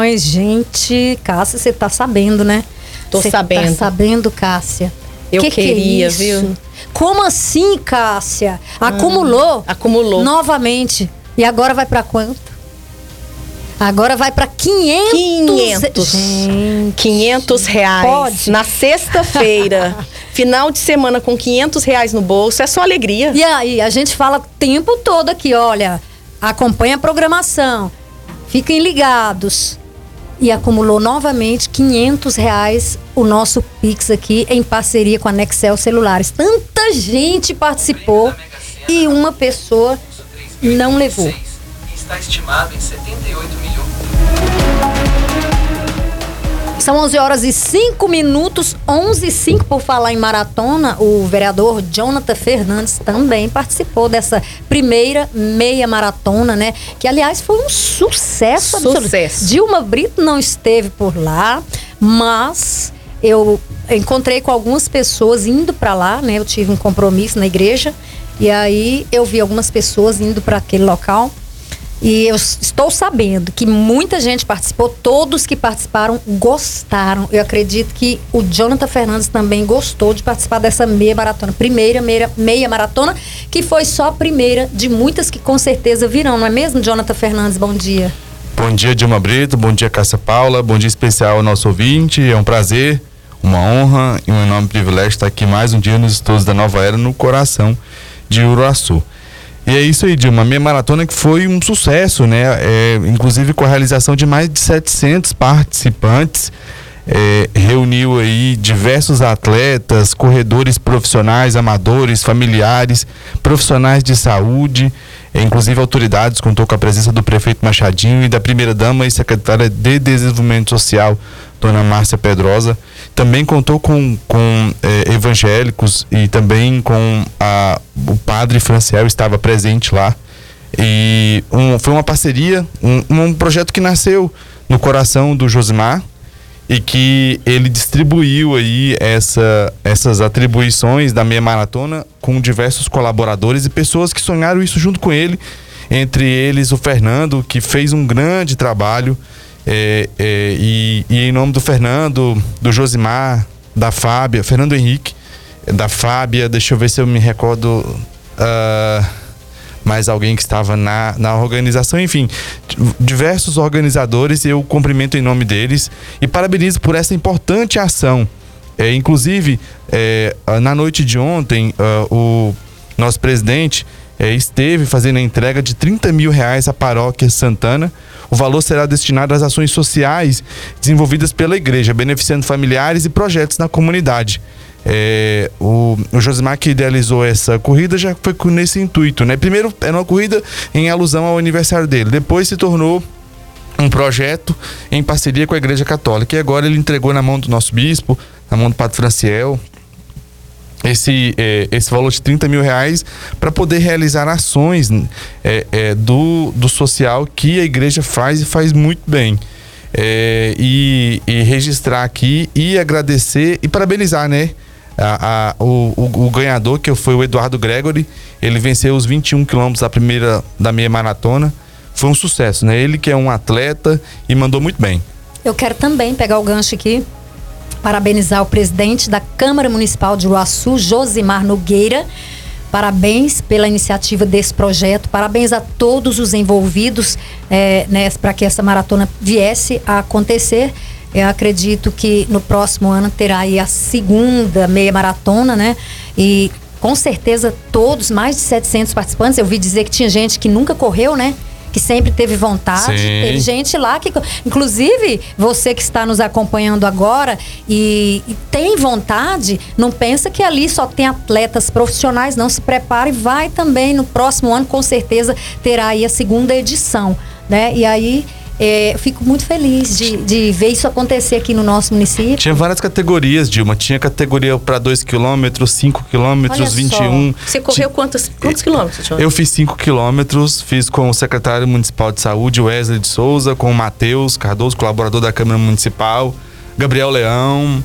inscrições. Gente, Cássia, você tá sabendo, né? Tô sabendo. Tá sabendo, Cássia? Eu queria, é isso? viu? Como assim, Cássia? Acumulou? Acumulou. Novamente. E agora vai pra quanto? Agora vai pra 500. 500 reais. Pode? Na sexta-feira. Final de semana com 500 reais no bolso. É só alegria. E aí, a gente fala o tempo todo aqui, olha, acompanha a programação, fiquem ligados. E acumulou novamente 500 reais o nosso Pix aqui em parceria com a Nextel Celulares. Tanta gente participou e uma pessoa não levou. Está estimado em 78 milhões. São 11h05, 11h05, por falar em maratona. O vereador Jonathan Fernandes também participou dessa primeira meia maratona, né? Que, aliás, foi um sucesso absoluto. Dilma Brito não esteve por lá, mas eu encontrei com algumas pessoas indo para lá, né? Eu tive um compromisso na igreja e aí eu vi algumas pessoas indo para aquele local. E eu estou sabendo que muita gente participou, todos que participaram gostaram. Eu acredito que o Jonathan Fernandes também gostou de participar dessa meia maratona. Primeira meia maratona, que foi só a primeira de muitas que com certeza virão, não é mesmo, Jonathan Fernandes? Bom dia. Bom dia, Dilma Brito, bom dia, Cássia Paula, bom dia especial ao nosso ouvinte. É um prazer, uma honra e um enorme privilégio estar aqui mais um dia nos estudos da Nova Era, no coração de Uruaçu. E é isso aí, Dilma, meia maratona que foi um sucesso, né? Inclusive com a realização de mais de 700 participantes, reuniu aí diversos atletas, corredores profissionais, amadores, familiares, profissionais de saúde, inclusive autoridades, contou com a presença do prefeito Machadinho e da primeira-dama e secretária de Desenvolvimento Social, dona Márcia Pedrosa. Também contou com evangélicos e também com o padre Franciel estava presente lá. E foi uma parceria, um projeto que nasceu no coração do Josimar e que ele distribuiu aí essas atribuições da meia maratona com diversos colaboradores e pessoas que sonharam isso junto com ele, entre eles o Fernando, que fez um grande trabalho. E em nome do Fernando, do Josimar, da Fábia, Fernando Henrique, da Fábia, deixa eu ver se eu me recordo mais alguém que estava na organização, enfim, diversos organizadores, eu cumprimento em nome deles e parabenizo por essa importante ação. Inclusive, na noite de ontem, o nosso presidente esteve fazendo a entrega de 30 mil reais à paróquia Santana. O valor será destinado às ações sociais desenvolvidas pela igreja, beneficiando familiares e projetos na comunidade. O Josimar, que idealizou essa corrida, já foi nesse intuito, né? Primeiro era uma corrida em alusão ao aniversário dele, depois se tornou um projeto em parceria com a Igreja Católica e agora ele entregou na mão do nosso bispo, na mão do padre Franciel, esse valor de 30 mil reais para poder realizar ações do social que a igreja faz e faz muito bem. E registrar aqui e agradecer e parabenizar, né? O ganhador, que foi o Eduardo Gregory. Ele venceu os 21 quilômetros da meia maratona. Foi um sucesso, né? Ele que é um atleta e mandou muito bem. Eu quero também pegar o gancho aqui, parabenizar o presidente da Câmara Municipal de Uruaçu, Josimar Nogueira. Parabéns pela iniciativa desse projeto, parabéns a todos os envolvidos para que essa maratona viesse a acontecer. Eu acredito que no próximo ano terá aí a segunda meia maratona, né? E com certeza todos, mais de 700 participantes. Eu ouvi dizer que tinha gente que nunca correu, né? Que sempre teve vontade. Sim. Teve gente lá que, inclusive, você que está nos acompanhando agora e tem vontade, não pensa que ali só tem atletas profissionais, não. Se prepare, vai também no próximo ano, com certeza terá aí a segunda edição, né? E aí eu fico muito feliz de ver isso acontecer aqui no nosso município. Tinha várias categorias, Dilma. Tinha categoria para 2 quilômetros, 5 quilômetros, 21. Você correu quantos quilômetros, João? Eu fiz 5 quilômetros, fiz com o secretário municipal de saúde, Wesley de Souza, com o Matheus Cardoso, colaborador da Câmara Municipal, Gabriel Leão,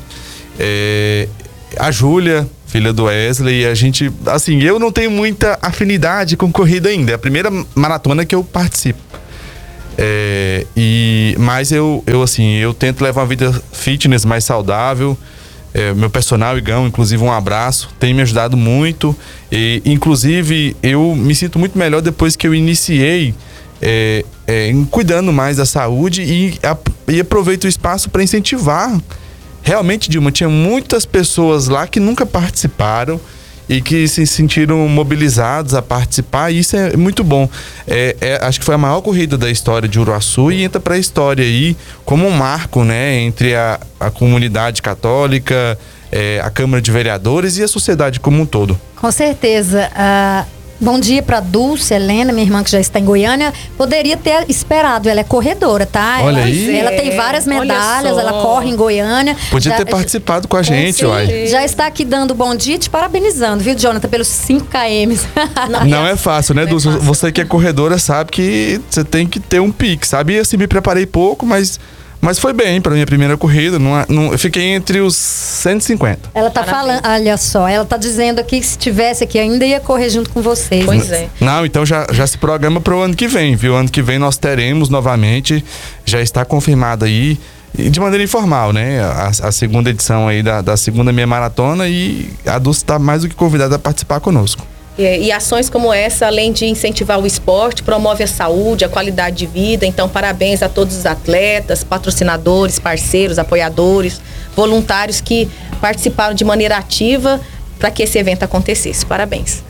a Júlia, filha do Wesley. E a gente, assim, eu não tenho muita afinidade com corrida ainda. É a primeira maratona que eu participo. Mas eu tento levar uma vida fitness mais saudável. Meu personal, Igão, inclusive um abraço, tem me ajudado muito. Inclusive, eu me sinto muito melhor depois que eu iniciei cuidando mais da saúde e aproveito o espaço para incentivar. Realmente, Dilma, tinha muitas pessoas lá que nunca participaram e que se sentiram mobilizados a participar, e isso é muito bom. Acho que foi a maior corrida da história de Uruaçu e entra para a história aí como um marco, né, entre a comunidade católica, a Câmara de Vereadores e a sociedade como um todo. Com certeza. Bom dia para Dulce, Helena, minha irmã que já está em Goiânia. Poderia ter esperado, ela é corredora, tá? Olha aí. Ela tem várias medalhas, ela corre em Goiânia. Podia ter participado com a gente, uai. Já está aqui dando bom dia, te parabenizando, viu, Jonathan, pelos 5 km. Não é fácil, né, Dulce? Você que é corredora sabe que você tem que ter um pique, sabe? Eu me preparei pouco, mas foi bem para minha primeira corrida. Eu fiquei entre os 150. Ela tá falando, olha só, ela tá dizendo aqui que se tivesse aqui ainda ia correr junto com vocês. Pois é. Não, então já se programa para o ano que vem, viu? Ano que vem nós teremos novamente, já está confirmado aí, de maneira informal, né? A segunda edição aí da segunda meia maratona, e a Dulce está mais do que convidada a participar conosco. E ações como essa, além de incentivar o esporte, promove a saúde, a qualidade de vida. Então, parabéns a todos os atletas, patrocinadores, parceiros, apoiadores, voluntários que participaram de maneira ativa para que esse evento acontecesse. Parabéns.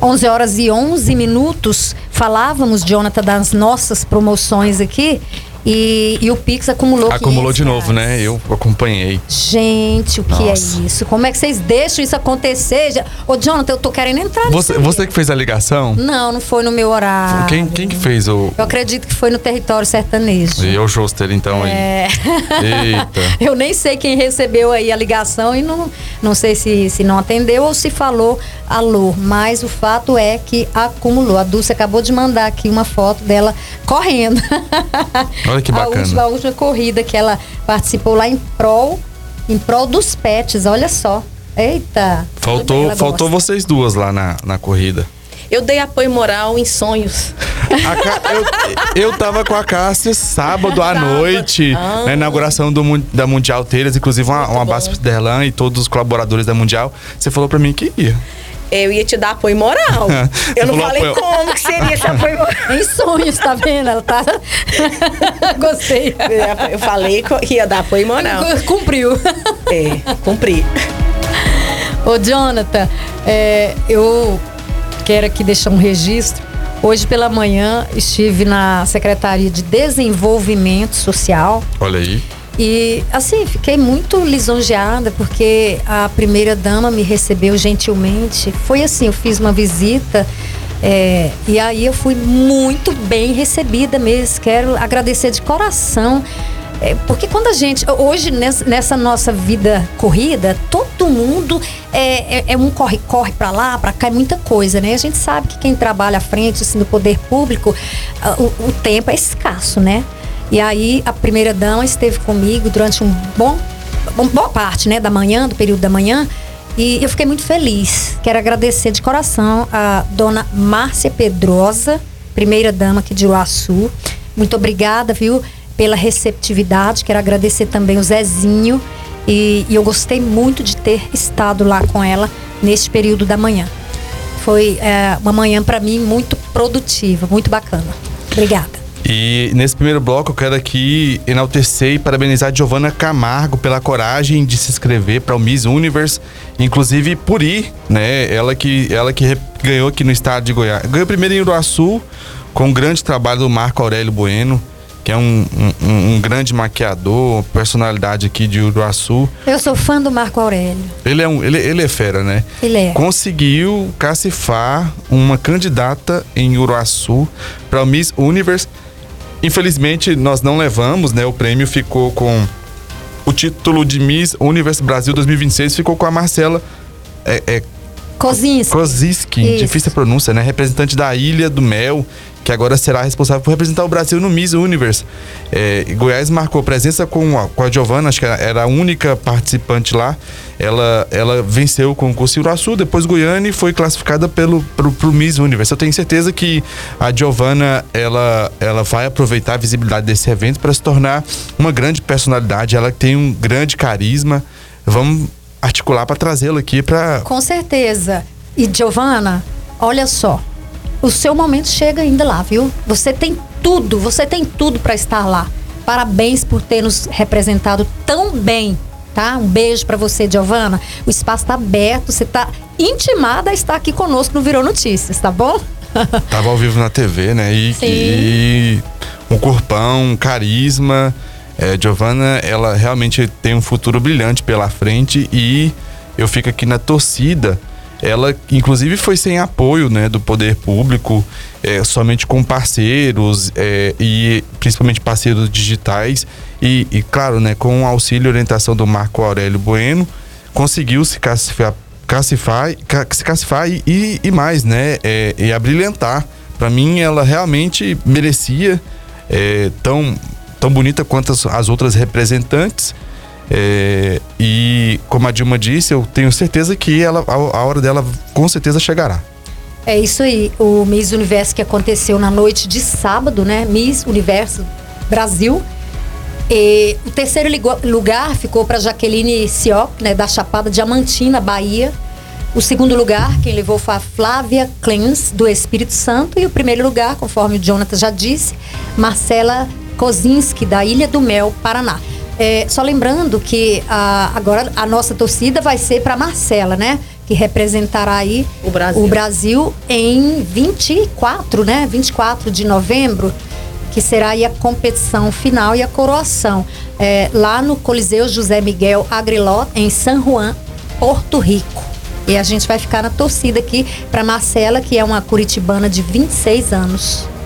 11h11. Falávamos, Jonathan, das nossas promoções aqui. E o Pix acumulou de novo, né? Eu acompanhei. Gente, o que é isso? Como é que vocês deixam isso acontecer? Ô, Jonathan, eu tô querendo entrar Você que fez a ligação? Não foi no meu horário. Quem que fez o... Eu acredito que foi no Território Sertanejo. E o Joster, então, aí. Eita. Eu nem sei quem recebeu aí a ligação e não sei se não atendeu ou se falou alô. Mas o fato é que acumulou. A Dulce acabou de mandar aqui uma foto dela correndo. Olha que bacana. A última corrida que ela participou lá em prol dos pets, olha só. Eita. Faltou vocês duas lá na corrida. Eu dei apoio moral em sonhos. Eu tava com a Cássia sábado à noite, na inauguração da Mundial Telhas, inclusive um abraço pro Derlan e todos os colaboradores da Mundial. Você falou pra mim que ia. Eu ia te dar apoio moral. Eu não falei como que seria esse apoio moral. Em sonhos, tá vendo? Ela tá... Gostei. Eu falei que ia dar apoio moral. Cumpriu. Cumpri. Ô, Jonathan, eu quero aqui deixar um registro. Hoje pela manhã estive na Secretaria de Desenvolvimento Social. Olha aí. E, assim, fiquei muito lisonjeada porque a primeira-dama me recebeu gentilmente. Foi assim, eu fiz uma visita e aí eu fui muito bem recebida mesmo. Quero agradecer de coração. Porque quando a gente... Hoje, nessa nossa vida corrida, todo mundo um corre pra lá, pra cá, é muita coisa, né? A gente sabe que quem trabalha à frente, assim, do poder público, o tempo é escasso, né? E aí a primeira-dama esteve comigo durante uma boa parte, né, da manhã, do período da manhã, e eu fiquei muito feliz. Quero agradecer de coração a dona Márcia Pedrosa, primeira-dama aqui de Uruaçu. Muito obrigada, viu, pela receptividade. Quero agradecer também o Zezinho, e eu gostei muito de ter estado lá com ela neste período da manhã. Foi uma manhã para mim muito produtiva, muito bacana. Obrigada. E nesse primeiro bloco eu quero aqui enaltecer e parabenizar a Giovana Camargo pela coragem de se inscrever para o Miss Universe, inclusive por ir, né? Ela que ganhou aqui no estado de Goiás. Ganhou primeiro em Uruaçu, com um grande trabalho do Marco Aurélio Bueno, que é um grande maquiador, personalidade aqui de Uruaçu. Eu sou fã do Marco Aurélio. Ele é fera, né? Ele é. Conseguiu cacifar uma candidata em Uruaçu para o Miss Universe. Infelizmente, nós não levamos, né? O prêmio ficou com... O título de Miss Universe Brasil 2026 ficou com a Marcela Kozinski. Difícil a pronúncia, né? Representante da Ilha do Mel, que agora será responsável por representar o Brasil no Miss Universe. Goiás marcou presença com a Giovana, acho que era a única participante lá. Ela venceu o concurso em Uruaçu, depois Goiânia, e foi classificada pro Miss Universe. Eu tenho certeza que a Giovana, ela vai aproveitar a visibilidade desse evento para se tornar uma grande personalidade. Ela tem um grande carisma. Vamos articular para trazê-la aqui para... Com certeza. E Giovana, olha só, o seu momento chega ainda lá, viu? Você tem tudo para estar lá. Parabéns por ter nos representado tão bem, tá? Um beijo para você, Giovana. O espaço tá aberto, você tá intimada a estar aqui conosco no Virou Notícias, tá bom? Tava ao vivo na TV, né? E um corpão, um carisma. Giovana, ela realmente tem um futuro brilhante pela frente, e eu fico aqui na torcida. Ela, inclusive, foi sem apoio, né, do poder público, somente com parceiros, e principalmente parceiros digitais. E claro, né, com o auxílio e orientação do Marco Aurélio Bueno, conseguiu se cacifar e mais, né, e abrilhantar. Para mim, ela realmente merecia tão bonita quanto as outras representantes. E como a Dilma disse, eu tenho certeza que a hora dela com certeza chegará. É isso aí, o Miss Universo que aconteceu na noite de sábado, né? Miss Universo Brasil. E o terceiro lugar ficou para Jaqueline Sioc, né, da Chapada Diamantina, Bahia. O segundo lugar, quem levou foi a Flávia Clens, do Espírito Santo. E o primeiro lugar, conforme o Jonathan já disse, Marcela Kozinski, da Ilha do Mel, Paraná. Só lembrando que agora a nossa torcida vai ser para Marcela, né? Que representará aí o Brasil em 24, né? 24 de novembro, que será aí a competição final e a coroação. Lá no Coliseu José Miguel Agrelot, em San Juan, Porto Rico. E a gente vai ficar na torcida aqui para Marcela, que é uma curitibana de 26 anos.